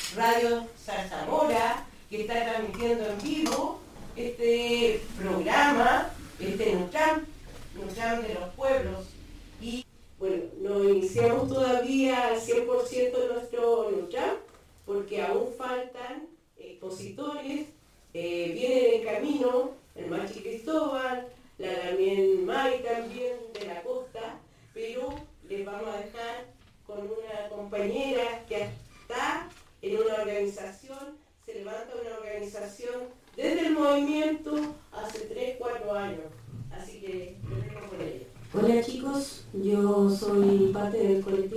Radio Zarzamora, que está transmitiendo en vivo este programa, Nutram de los pueblos. Y bueno, no iniciamos todavía al 100% nuestro Nutram, porque aún faltan expositores, vienen en camino el Machi Cristóbal, la Lamien May también de la costa, pero les vamos a dejar con una compañera que está en una organización, se levanta una organización desde el movimiento hace 3-4 años, así que les dejo con ella. Hola chicos, yo soy parte del colectivo